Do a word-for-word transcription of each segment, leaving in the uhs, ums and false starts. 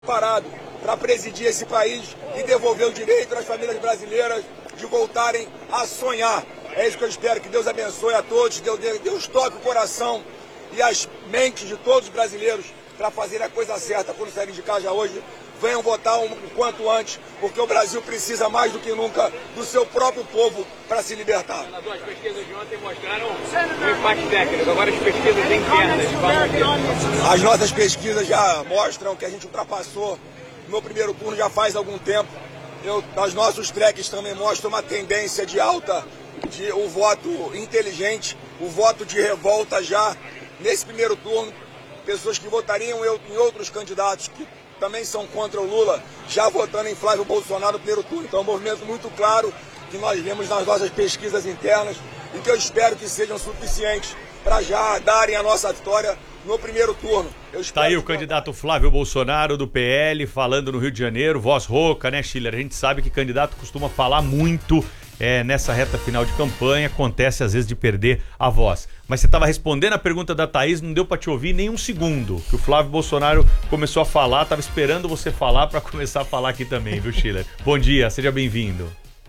Parado para presidir esse país e devolver o direito às famílias brasileiras de voltarem a sonhar. É isso que eu espero, que Deus abençoe a todos, Deus, Deus toque o coração e as mentes de todos os brasileiros para fazerem a coisa certa quando saírem de casa hoje. Venham votar o quanto antes, porque o Brasil precisa mais do que nunca do seu próprio povo para se libertar. As pesquisas de ontem mostraram um empate técnico, agora as pesquisas internas vão... As nossas pesquisas já mostram que a gente ultrapassou no meu primeiro turno já faz algum tempo. Eu, os nossos tracks também mostram uma tendência de alta, de o voto inteligente, o voto de revolta já nesse primeiro turno. Pessoas que votariam em outros candidatos que também são contra o Lula, já votando em Flávio Bolsonaro no primeiro turno. Então é um movimento muito claro que nós vemos nas nossas pesquisas internas e que eu espero que sejam suficientes para já darem a nossa vitória no primeiro turno. Tá aí o candidato Flávio Bolsonaro do P L falando no Rio de Janeiro, voz rouca, né, Schiller? A gente sabe que candidato costuma falar muito é, nessa reta final de campanha, acontece às vezes de perder a voz. Mas você estava respondendo a pergunta da Thaís, não deu para te ouvir nem um segundo, que o Flávio Bolsonaro começou a falar, estava esperando você falar para começar a falar aqui também, viu, Schiller? Bom dia, seja bem-vindo.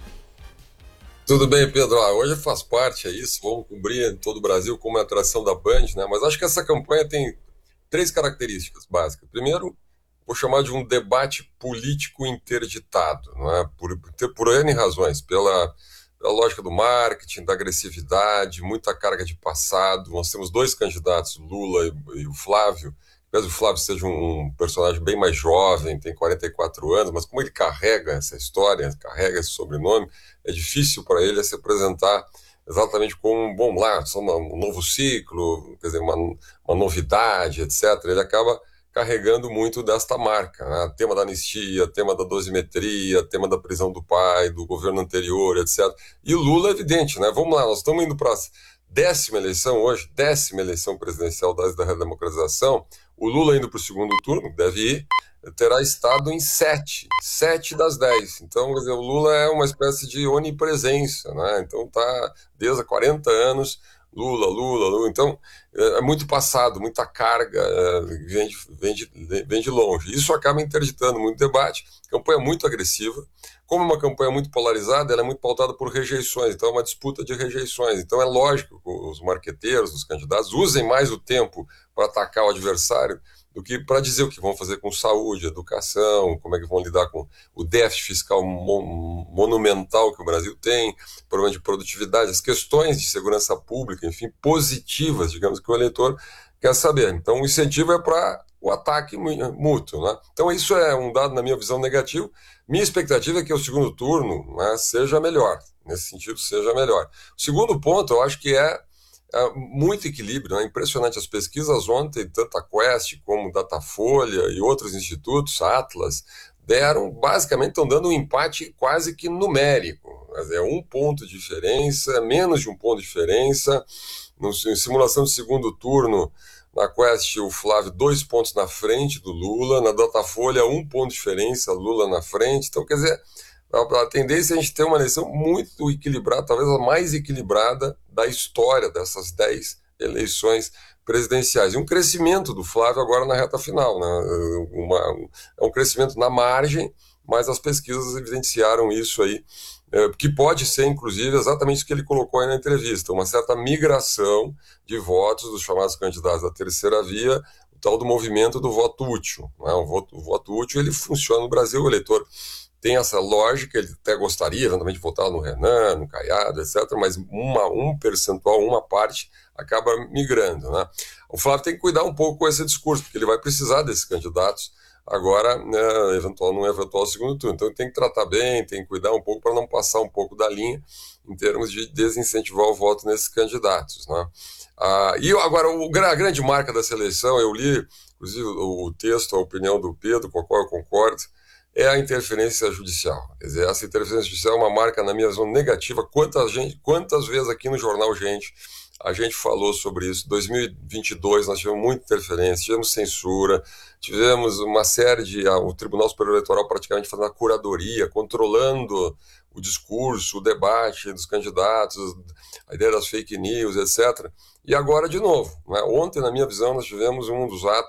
Tudo bem, Pedro? Ah, hoje faz parte, é isso, vamos cobrir em todo o Brasil como é a atração da Band, né? Mas acho que essa campanha tem três características básicas. Primeiro, vou chamar de um debate político interditado, não é? Por, por, por N razões, pela, pela lógica do marketing, da agressividade, muita carga de passado. Nós temos dois candidatos, Lula e, e o Flávio. Talvez o Flávio seja um, um personagem bem mais jovem, tem quarenta e quatro anos, mas como ele carrega essa história, carrega esse sobrenome, é difícil para ele se apresentar exatamente como um bom lá, um novo ciclo, quer dizer, uma, uma novidade, etcétera. Ele acaba carregando muito desta marca, né? Tema da anistia, tema da dosimetria, tema da prisão do pai, do governo anterior, etcétera. E o Lula é evidente, né? Vamos lá, nós estamos indo para a décima eleição hoje, décima eleição presidencial da redemocratização. O Lula indo para o segundo turno, deve ir, terá estado em sete, sete das dez. Então, quer dizer, o Lula é uma espécie de onipresença, né? Então tá desde há quarenta anos, Lula, Lula, Lula. Então, é muito passado, muita carga, é, vem, de, vem, de, vem de longe. Isso acaba interditando muito debate, campanha muito agressiva. Como é uma campanha muito polarizada, ela é muito pautada por rejeições, então é uma disputa de rejeições. Então é lógico que os marqueteiros, os candidatos, usem mais o tempo para atacar o adversário do que para dizer o que vão fazer com saúde, educação, como é que vão lidar com o déficit fiscal mon monumental que o Brasil tem, problema de produtividade, as questões de segurança pública, enfim, positivas, digamos, que o eleitor quer saber. Então o incentivo é para o ataque mútuo, né? Então isso é um dado, na minha visão, negativo. Minha expectativa é que o segundo turno, né, seja melhor, nesse sentido seja melhor. O segundo ponto, eu acho que é, é muito equilíbrio, né? Impressionante as pesquisas ontem, tanto a Quest como Datafolha e outros institutos, Atlas, deram, basicamente estão dando um empate quase que numérico. É um ponto de diferença, menos de um ponto de diferença. No, em simulação de segundo turno, na Quest, o Flávio dois pontos na frente do Lula, na Datafolha um ponto de diferença, Lula na frente. Então, quer dizer, a, a tendência é a gente ter uma eleição muito equilibrada, talvez a mais equilibrada da história dessas dez eleições presidenciais. E um crescimento do Flávio agora na reta final, né? Uma, é um crescimento na margem, mas as pesquisas evidenciaram isso aí, é, que pode ser, inclusive, exatamente o que ele colocou aí na entrevista, uma certa migração de votos dos chamados candidatos da terceira via, o tal do movimento do voto útil, né? O voto, o voto útil, ele funciona no Brasil, o eleitor tem essa lógica, ele até gostaria eventualmente de votar no Renan, no Caiado, etcétera, mas uma, um percentual, uma parte, acaba migrando, né? O Flávio tem que cuidar um pouco com esse discurso, porque ele vai precisar desses candidatos agora, né, eventual, num eventual segundo turno. Então tem que tratar bem, tem que cuidar um pouco para não passar um pouco da linha em termos de desincentivar o voto nesses candidatos, né? Ah, e agora, o, a grande marca dessa eleição, eu li, inclusive, o, o texto, a opinião do Pedro, com a qual eu concordo, é a interferência judicial. Quer dizer, essa interferência judicial é uma marca, na minha visão, negativa. Quantas, gente, quantas vezes aqui no Jornal Gente a gente falou sobre isso? Em dois mil e vinte e dois nós tivemos muita interferência, tivemos censura, tivemos uma série de... o Tribunal Superior Eleitoral praticamente fazendo a curadoria, controlando o discurso, o debate dos candidatos, a ideia das fake news, etcétera. E agora, de novo, né? Ontem, na minha visão, nós tivemos um dos atos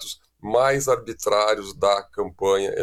mais arbitrários da campanha